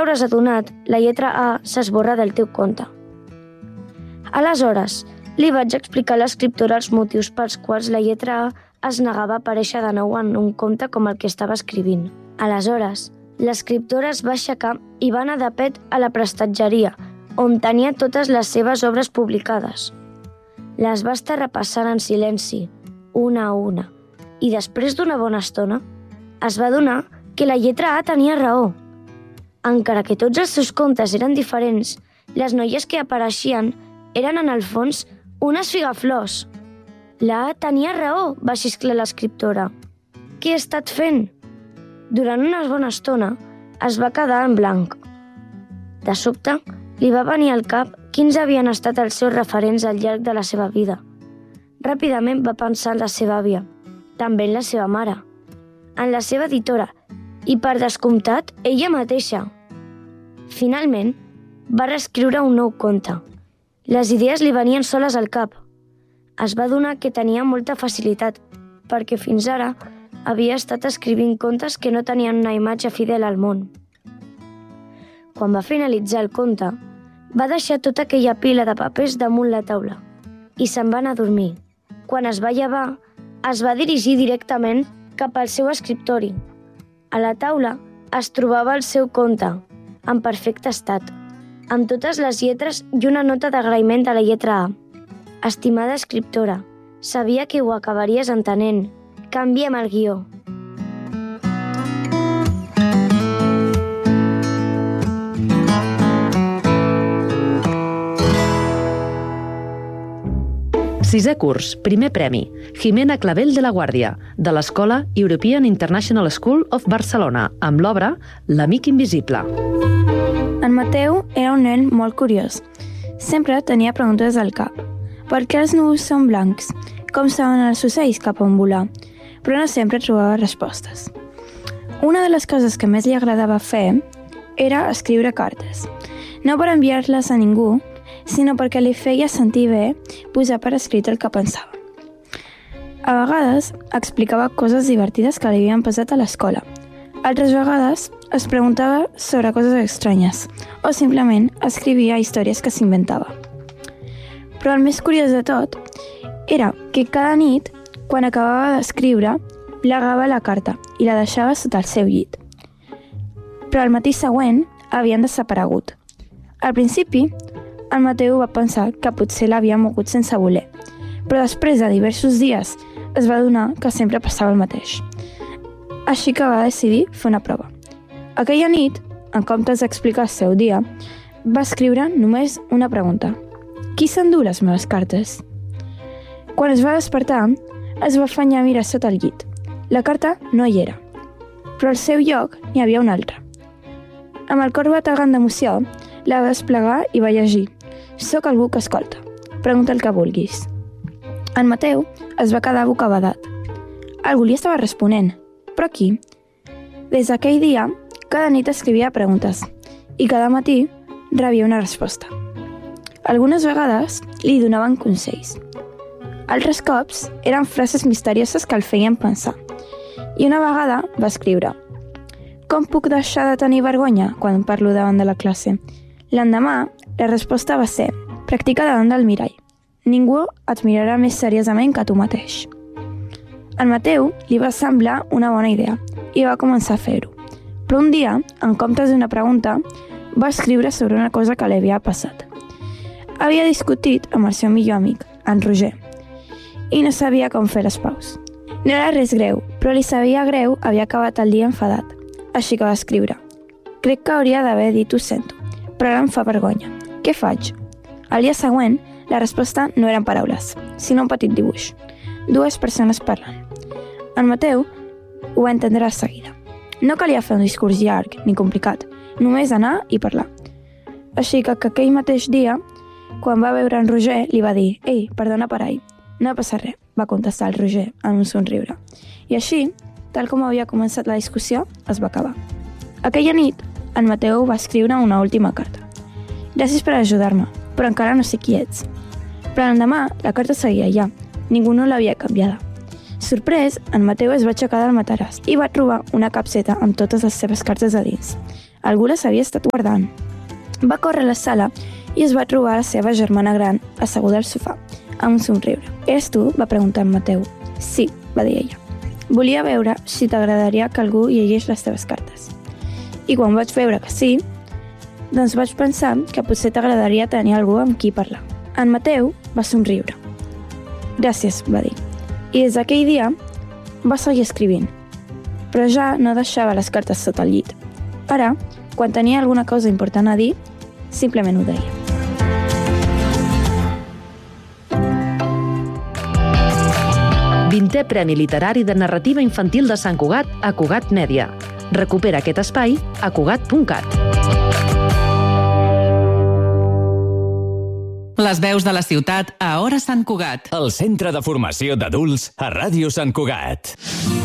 hauràs adonat, la lletra A s'esborra del teu compte. Aleshores, li vaig explicar a l'escriptora els motius pels quals la lletra A es negava a aparèixer de nou en un compte com el que estava escrivint. Aleshores, l'escriptora es va aixecar i va anar de pet a la prestatgeria, on tenia totes les seves obres publicades. Les va estar repassant en silenci, una a una, i després d'una bona estona es va adonar que la lletra A tenia raó. Encara que tots els seus comptes eren diferents, les noies que apareixien eren en el fons unes figaflors. La A tenia raó, va xisclar l'escriptora. Què he estat fent? Durant una bona estona es va quedar en blanc. De sobte, li va venir al cap quins havien estat els seus referents al llarg de la seva vida. Ràpidament va pensar en la seva àvia, també en la seva mare, en la seva editora i, per descomptat, ella mateixa. Finalment, va reescriure un nou conte. Les idees li venien soles al cap. Es va adonar que tenia molta facilitat, perquè fins ara havia estat escrivint contes que no tenien una imatge fidel al món. Quan va finalitzar el conte, va deixar tota aquella pila de papers damunt la taula i se'n va anar a dormir. Quan es va llevar, es va dirigir directament cap al seu escriptori. A la taula es trobava el seu conte, en perfecte estat, amb totes les lletres i una nota d'agraïment de la lletra A. Estimada escriptora, sabia que ho acabaries entenent. Canviem el guió. Sisè curs, primer premi, Jimena Clavel de la Guàrdia, de l'Escola European International School of Barcelona, amb l'obra L'amic invisible. En Mateu era un nen molt curiós. Sempre tenia preguntes al cap. Per què els núvols són blancs? Com saben els ocells cap on volar? Però no sempre trobava respostes. Una de les coses que més li agradava fer era escriure cartes. No per enviar-les a ningú, sinó perquè li feia sentir bé posar per escrit el que pensava. A vegades explicava coses divertides que li havien passat a l'escola. Altres vegades es preguntava sobre coses estranyes o simplement escrivia històries que s'inventava. Però el més curiós de tot era que cada nit, quan acabava d'escriure, plegava la carta i la deixava sota el seu llit. Però al matí següent havien desaparegut. Al principi, el Mateu va pensar que potser l'havia mogut sense voler, però després de diversos dies es va adonar que sempre passava el mateix. Així que va decidir fer una prova. Aquella nit, en comptes d'explicar el seu dia, va escriure només una pregunta. Qui s'endú les meves cartes? Quan es va despertar, es va afanyar a mirar sota el llit. La carta no hi era, però al seu lloc n'hi havia una altra. Amb el cor bategant d'emoció, la va desplegar i va llegir. Soc algú que escolta. Pregunta el que vulguis. En Mateu es va quedar bocabadat. Algú li estava responent. Però qui? Des d'aquell dia, cada nit escrivia preguntes i cada matí rebia una resposta. Algunes vegades li donaven consells. Altres cops eren frases misterioses que el feien pensar. I una vegada va escriure: com puc deixar de tenir vergonya quan parlo davant de la classe? L'endemà, la resposta va ser: practica davant del mirall. Ningú et mirarà més seriosament que tu mateix. Al Mateu li va semblar una bona idea i va començar a fer-ho. Però un dia, en comptes d'una pregunta, va escriure sobre una cosa que li havia passat. Havia discutit amb el seu millor amic, en Roger, i no sabia com fer les paus. No era res greu, però li sabia greu haver acabat el dia enfadat. Així que va escriure: crec que hauria d'haver dit ho sento, però ara em fa vergonya. Què faig? Al dia següent, la resposta no eren paraules, sinó un petit dibuix. Dues persones parlant. En Mateu ho va entendre de seguida. No calia fer un discurs llarg ni complicat, només anar i parlar. Així que aquell mateix dia, quan va veure en Roger, li va dir: «Ei, perdona per ahir». «No passa res», va contestar el Roger amb un somriure. I així, tal com havia començat la discussió, es va acabar. Aquella nit, en Mateu va escriure una última carta. «Gràcies per ajudar-me, però encara no sé qui ets». Però l'endemà, la carta seguia allà. Ningú no l'havia canviada. Sorprès, en Mateu es va aixecar del materàs i va trobar una capseta amb totes les seves cartes a dins. Algú les havia estat guardant. Va córrer a la sala i es va trobar la seva germana gran asseguda al sofà, amb un somriure. «Eres tu?», va preguntar en Mateu. «Sí», va dir ella. «Volia veure si t'agradaria que algú llegís les teves cartes. I quan vaig veure que sí, doncs vaig pensar que potser t'agradaria tenir algú amb qui parlar». En Mateu va somriure. «Gràcies», va dir. I des d'aquell dia va seguir escrivint, però ja no deixava les cartes sota el llit. Ara, quan tenia alguna cosa important a dir, simplement ho deia. Vintè Premi Literari de Narrativa Infantil de Sant Cugat a Cugat Mèdia. Recupera aquest espai a cugat.cat. Les veus de la ciutat a Hora Sant Cugat. El centre de formació d'adults a Ràdio Sant Cugat.